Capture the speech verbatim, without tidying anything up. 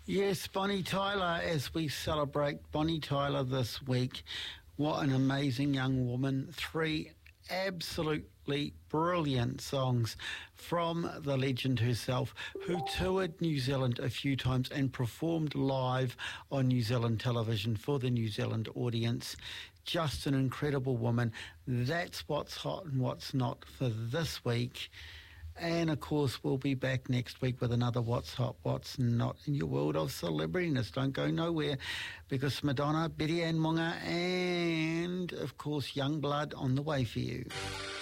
Yes, Bonnie Tyler, as we celebrate Bonnie Tyler this week. What an amazing young woman. Three absolutely brilliant songs from the legend herself, who toured New Zealand a few times and performed live on New Zealand television for the New Zealand audience. Just an incredible woman. That's what's hot and what's not for this week. And, of course, we'll be back next week with another What's Hot, What's Not in your world of celebrityness. Don't go nowhere, because Madonna, Betty Ann Munga, and, of course, Young Blood on the way for you.